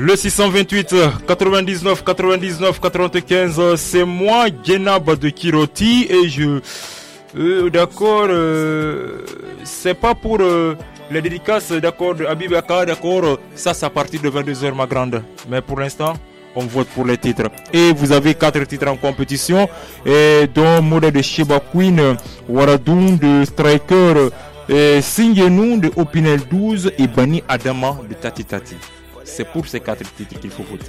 Le 628 99 99 95, c'est moi, Genab de Kiroti, et d'accord, c'est pas pour les dédicaces, d'accord, de Abibaka, d'accord, ça c'est à partir de 22h ma grande, mais pour l'instant, on vote pour les titres. Et vous avez 4 titres en compétition, et dont Modèle de Sheba Queen, Waradoun de Striker, Singenou de Opinel 12 et Bani Adama de Tati Tati. C'est pour ces 4 titres qu'il faut voter.